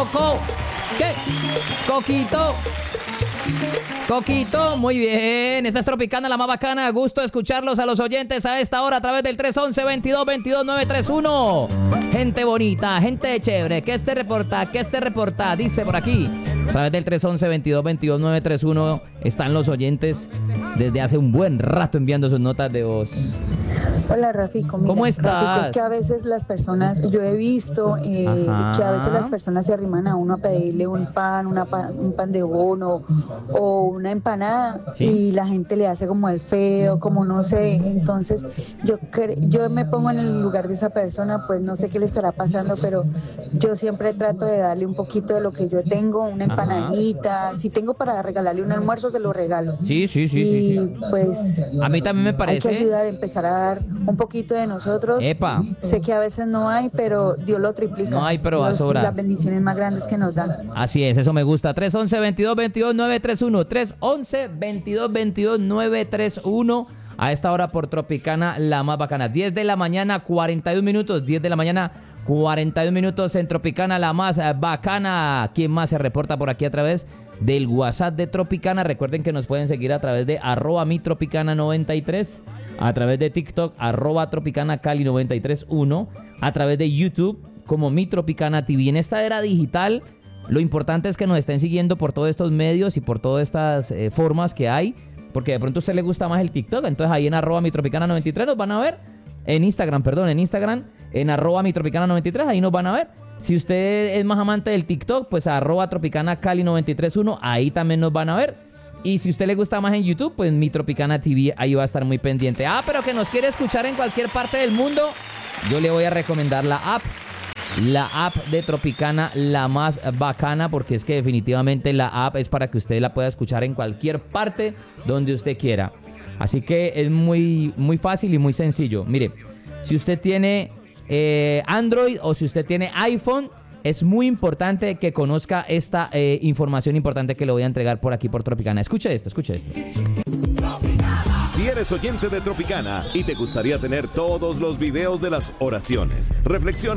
Coco. ¿Qué? Coquito. Coquito, muy bien. Esta es Tropicana, la más bacana. Gusto escucharlos a los oyentes a esta hora a través del 311-2222-931. Gente bonita, gente chévere. ¿Qué se reporta? ¿Qué se reporta? Dice por aquí. A través del 311-2222-931 están los oyentes desde hace un buen rato enviando sus notas de voz. Hola, Rafico. Mira, ¿Cómo estás? Rafico, es que a veces las personas, yo he visto que a veces las personas se arriman a uno a pedirle un pan, un pan de bono o una empanada, ¿sí? Y la gente le hace como el feo, como no sé. Entonces yo me pongo en el lugar de esa persona, pues no sé qué le estará pasando, pero yo siempre trato de darle un poquito de lo que yo tengo, una empanadita. Si tengo para regalarle un almuerzo, se lo regalo. Sí. Y pues a mí también me parece. hay que ayudar, empezar a dar un poquito de nosotros. Epa. Sé que a veces no hay, pero Dios lo triplica. No hay, pero a sobra. Las bendiciones más grandes que nos dan. Así es, eso me gusta. 311-2222-931. 311-2222-931. A esta hora por Tropicana, la más bacana. 10 de la mañana, 41 minutos. 10 de la mañana, 41 minutos en Tropicana, la más bacana. ¿Quién más se reporta por aquí a través del WhatsApp de Tropicana? Recuerden que nos pueden seguir a través de @mitropicana93, a través de TikTok, @TropicanaCali931, a través de YouTube como Mi Tropicana TV. En esta era digital, lo importante es que nos estén siguiendo por todos estos medios y por todas estas formas que hay, porque de pronto a usted le gusta más el TikTok, entonces ahí en @mitropicana93 nos van a ver, en Instagram, en @mitropicana93, ahí nos van a ver. Si usted es más amante del TikTok, pues @TropicanaCali931, ahí también nos van a ver. Y si usted le gusta más en YouTube, pues Mi Tropicana TV, ahí va a estar muy pendiente. Pero que nos quiere escuchar en cualquier parte del mundo, yo le voy a recomendar la app de Tropicana, la más bacana, porque es que definitivamente la app es para que usted la pueda escuchar en cualquier parte donde usted quiera. Así que es muy, muy fácil y muy sencillo. Mire, si usted tiene Android o si usted tiene iPhone, es muy importante que conozca esta información importante que le voy a entregar por aquí por Tropicana. Escuche esto. Si eres oyente de Tropicana y te gustaría tener todos los videos de las oraciones, reflexiones